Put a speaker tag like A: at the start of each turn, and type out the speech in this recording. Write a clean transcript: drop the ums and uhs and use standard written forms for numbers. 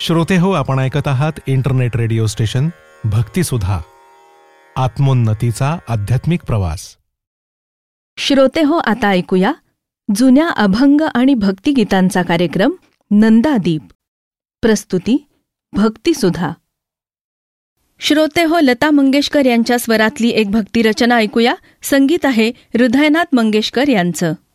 A: श्रोते हो, आपण ऐकत आहात इंटरनेट रेडिओ स्टेशन भक्तिसुधा, आत्मोन्नतीचा आध्यात्मिक प्रवास.
B: श्रोते हो, आता ऐकूया जुन्या अभंग आणि भक्तिगीतांचा कार्यक्रम नंदादीप. प्रस्तुती भक्तिसुधा. श्रोते हो, लता मंगेशकर यांच्या स्वरातली एक भक्तिरचना ऐकूया. संगीत आहे हृदयनाथ मंगेशकर यांचं.